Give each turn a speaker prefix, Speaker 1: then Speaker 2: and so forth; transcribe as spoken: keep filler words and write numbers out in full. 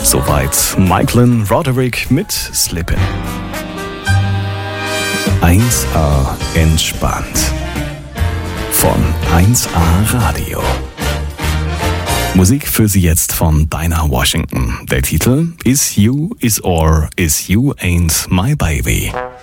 Speaker 1: Soweit Michael Roderick mit Slippin'. eins A entspannt. Von eins A Radio. Musik für Sie jetzt von Dinah Washington. Der Titel Is You, Is Or, Is You Ain't My Baby.